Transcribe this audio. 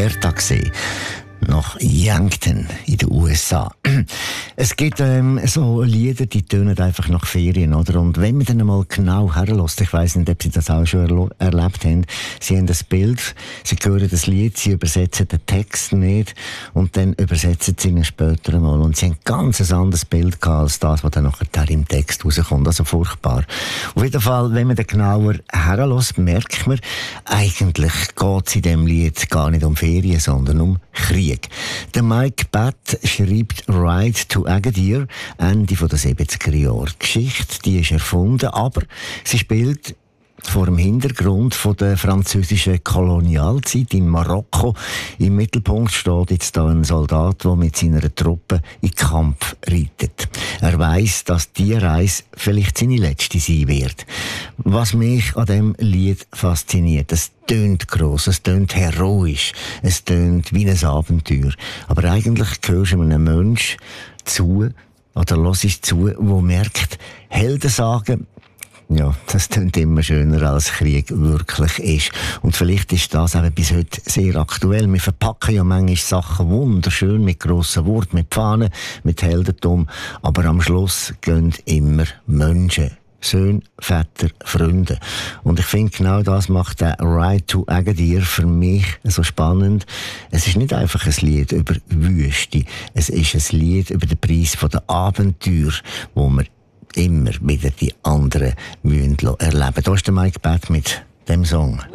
Alberta nach Yankton in den USA. Es gibt so Lieder, die tönen einfach nach Ferien, oder? Und wenn man dann mal genau herlässt, ich weiss nicht, ob Sie das auch schon erlebt haben, Sie haben das Bild, Sie hören das Lied, Sie übersetzen den Text nicht und dann übersetzen Sie ihn später mal und Sie haben ganz ein anderes Bild gehabt als das, was dann nachher im Text rauskommt. Also furchtbar. Auf jeden Fall, wenn man dann genauer herlässt, merkt man, eigentlich geht es in diesem Lied gar nicht um Ferien, sondern um Krieg. Der Mike Batt schreibt Ride to Agadir, Ende der 70er Jahre. Die Geschichte, die ist erfunden, aber sie spielt vor dem Hintergrund von der französischen Kolonialzeit in Marokko. Im Mittelpunkt steht jetzt da ein Soldat, der mit seiner Truppe in den Kampf reitet. Er weiss, dass die Reise vielleicht seine letzte sein wird. Was mich an diesem Lied fasziniert, es tönt gross, es tönt heroisch, es tönt wie ein Abenteuer. Aber eigentlich gehörst du einem Menschen zu, oder hörst zu, der merkt, Helden sagen, ja, das klingt immer schöner, als Krieg wirklich ist. Und vielleicht ist das eben bis heute sehr aktuell. Wir verpacken ja manchmal Sachen wunderschön mit grossen Worten, mit Fahnen, mit Heldentum. Aber am Schluss gehen immer Menschen. Söhne, Väter, Freunde. Und ich finde, genau das macht der Ride to Agadir für mich so spannend. Es ist nicht einfach ein Lied über Wüste. Es ist ein Lied über den Preis der Abenteuer, wo wir immer wieder die anderen erleben müssen. Da ist der Mike Batt mit dem Song.